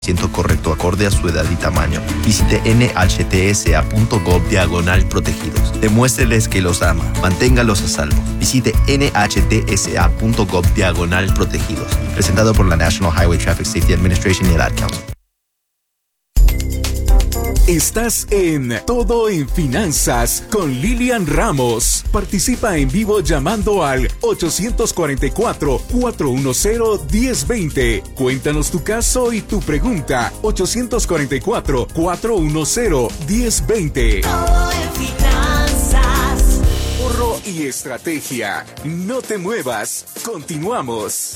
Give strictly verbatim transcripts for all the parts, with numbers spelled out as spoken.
correcto acorde a su edad y tamaño. Visite nhtsa.gov diagonal protegidos. Demuéstreles que los ama. Manténgalos a salvo. Visite nhtsa.gov diagonal protegidos. Presentado por la National Highway Traffic Safety Administration y el Ad Council. Estás en Todo en Finanzas con Lilian Ramos. Participa en vivo llamando al ocho cuatro cuatro, cuatro uno cero, uno cero dos cero. Cuéntanos tu caso y tu pregunta. ocho cuatro cuatro, cuatro uno cero, uno cero dos cero. Todo en Finanzas. Ahorro y estrategia. No te muevas. Continuamos.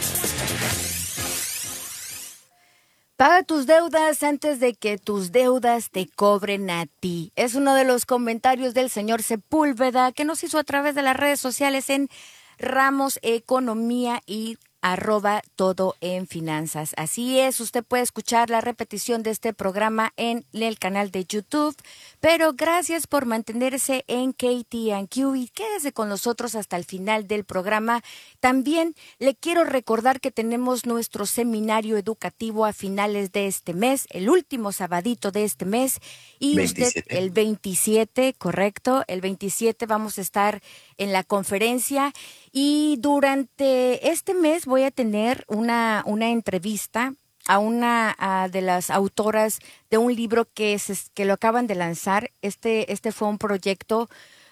Paga tus deudas antes de que tus deudas te cobren a ti. Es uno de los comentarios del señor Sepúlveda que nos hizo a través de las redes sociales en Ramos Economía y arroba Todo en Finanzas. Así es, usted puede escuchar la repetición de este programa en el canal de YouTube, pero gracias por mantenerse en K T and Q y quédese con nosotros hasta el final del programa. También le quiero recordar que tenemos nuestro seminario educativo a finales de este mes, el último sabadito de este mes, y veintisiete. Usted el veintisiete, correcto, el veintisiete vamos a estar en la conferencia. Y durante este mes voy a tener una, una entrevista a una a de las autoras de un libro que, es, que lo acaban de lanzar. Este, este fue un proyecto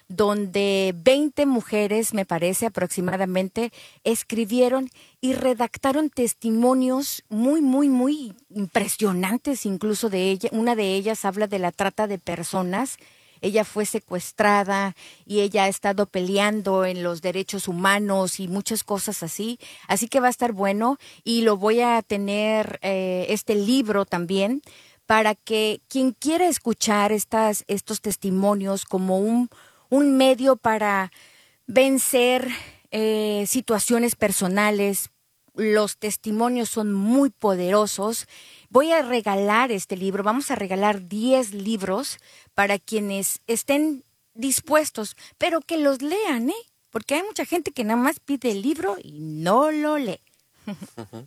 donde veinte mujeres, me parece aproximadamente, escribieron y redactaron testimonios muy, muy, muy impresionantes incluso de ella. Una de ellas habla de la trata de personas. Ella fue secuestrada y ella ha estado peleando en los derechos humanos y muchas cosas así. Así que va a estar bueno y lo voy a tener eh, este libro también para que quien quiera escuchar estas, estos testimonios como un, un medio para vencer eh, situaciones personales. Los testimonios son muy poderosos. Voy a regalar este libro, vamos a regalar diez libros para quienes estén dispuestos, pero que los lean, ¿eh? Porque hay mucha gente que nada más pide el libro y no lo lee. Uh-huh.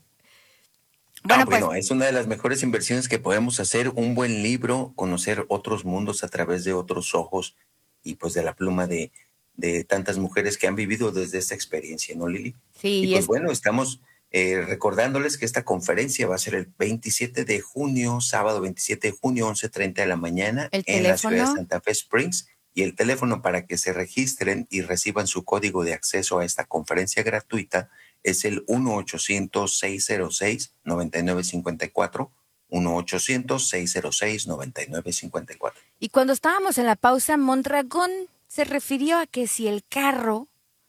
Bueno, ah, pues, bueno, es una de las mejores inversiones que podemos hacer, un buen libro, conocer otros mundos a través de otros ojos y pues de la pluma de, de tantas mujeres que han vivido desde esta experiencia, ¿no, Lili? Sí, y pues es... bueno, estamos... Eh, recordándoles que esta conferencia va a ser el veintisiete de junio, sábado veintisiete de junio, once treinta de la mañana ¿El en teléfono? la ciudad de Santa Fe Springs. Y el teléfono para que se registren y reciban su código de acceso a esta conferencia gratuita es el uno ochocientos, seis cero seis, nueve nueve cinco cuatro, uno ochocientos, seis cero seis, nueve nueve cinco cuatro. Y cuando estábamos en la pausa, Mondragón se refirió a que si el carro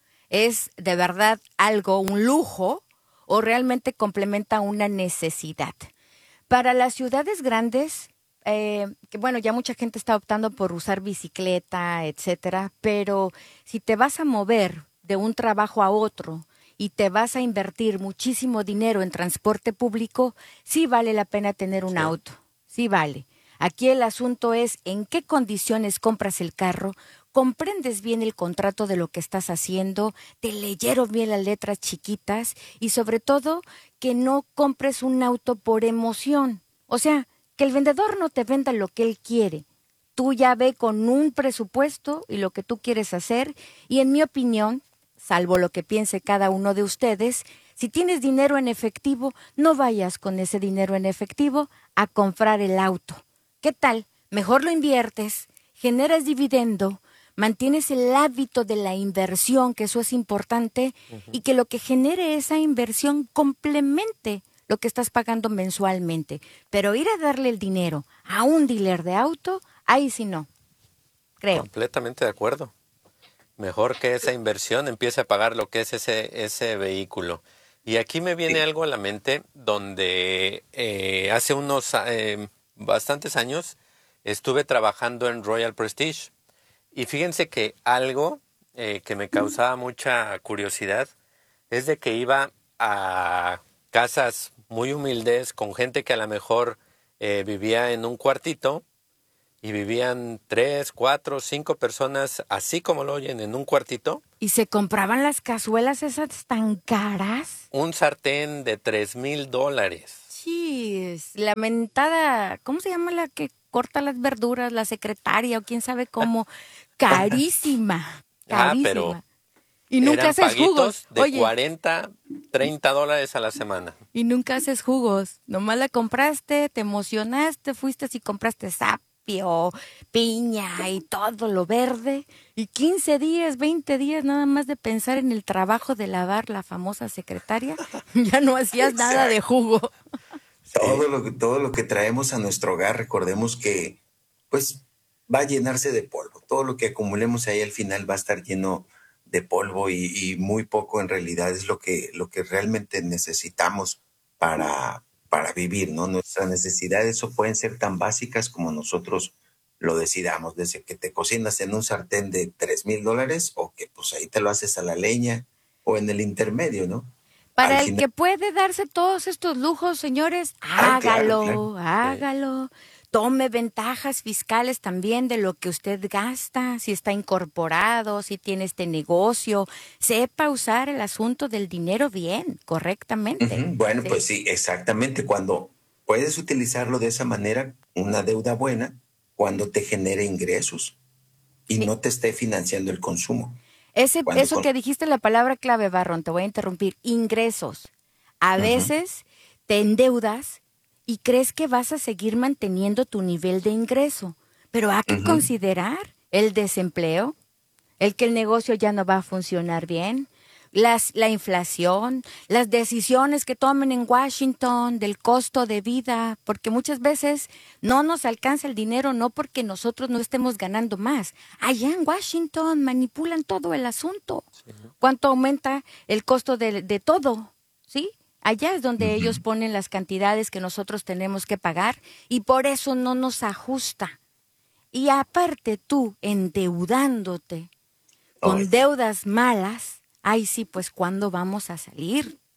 es de verdad algo, un lujo, o realmente complementa una necesidad. Para las ciudades grandes, eh, que bueno, ya mucha gente está optando por usar bicicleta, etcétera, pero si te vas a mover de un trabajo a otro y te vas a invertir muchísimo dinero en transporte público, sí vale la pena tener un Sí. auto, sí vale. Aquí el asunto es en qué condiciones compras el carro, comprendes bien el contrato de lo que estás haciendo, te leyeron bien las letras chiquitas y sobre todo que no compres un auto por emoción. O sea, que el vendedor no te venda lo que él quiere. Tú ya ve con un presupuesto y lo que tú quieres hacer y en mi opinión, salvo lo que piense cada uno de ustedes, si tienes dinero en efectivo, no vayas con ese dinero en efectivo a comprar el auto. ¿Qué tal? Mejor lo inviertes, generas dividendo, mantienes el hábito de la inversión, que eso es importante, uh-huh. y que lo que genere esa inversión complemente lo que estás pagando mensualmente. Pero ir a darle el dinero a un dealer de auto, ahí sí no, creo. Completamente de acuerdo. Mejor que esa inversión empiece a pagar lo que es ese, ese vehículo. Y aquí me viene sí. algo a la mente donde eh, hace unos eh, bastantes años estuve trabajando en Royal Prestige. Y fíjense que algo eh, que me causaba mucha curiosidad es de que iba a casas muy humildes con gente que a lo mejor eh, vivía en un cuartito y vivían tres, cuatro, cinco personas, así como lo oyen, en un cuartito. ¿Y se compraban las cazuelas esas tan caras? Un sartén de tres mil dólares. Chis, la mentada, ¿cómo se llama la que corta las verduras? La secretaria o quién sabe cómo. Carísima, Ah, carísima. pero y nunca eran haces jugos. paguitos de Oye, cuarenta, treinta dólares a la semana. y nunca haces jugos. Nomás la compraste, te emocionaste, fuiste y compraste sapio, piña y todo lo verde. Y quince días, veinte días nada más de pensar en el trabajo de lavar la famosa secretaria, ya no hacías nada de jugo. Todo lo, que- todo lo que traemos a nuestro hogar, recordemos que pues va a llenarse de polvo. Todo lo que acumulemos ahí al final va a estar lleno de polvo y, y muy poco en realidad es lo que, lo que realmente necesitamos para, para vivir, ¿no? Nuestras necesidades o pueden ser tan básicas como nosotros lo decidamos, desde que te cocinas en un sartén de tres mil dólares o que pues ahí te lo haces a la leña o en el intermedio, ¿no? Al Para el final, que puede darse todos estos lujos, señores, ah, claro, hágalo, claro. hágalo. Tome ventajas fiscales también de lo que usted gasta, si está incorporado, si tiene este negocio. Sepa usar el asunto del dinero bien, correctamente. Ujú. Bueno, ¿Sí? pues sí, exactamente. Cuando puedes utilizarlo de esa manera, una deuda buena, cuando te genere ingresos y Sí. no te esté financiando el consumo. Ese, Cuando eso con- que dijiste la palabra clave, Barrón, te voy a interrumpir. Ingresos. A Ujú. veces te endeudas y crees que vas a seguir manteniendo tu nivel de ingreso, pero hay que Ujú. considerar el desempleo, el que el negocio ya no va a funcionar bien, las, la inflación, las decisiones que tomen en Washington del costo de vida, porque muchas veces no nos alcanza el dinero, no porque nosotros no estemos ganando más. Allá en Washington manipulan todo el asunto. ¿Cuánto aumenta el costo de, de todo? ¿Sí? Allá es donde ellos ponen las cantidades que nosotros tenemos que pagar y por eso no nos ajusta. Y aparte tú endeudándote con Ay, deudas malas, ay sí, pues ¿cuándo vamos a salir?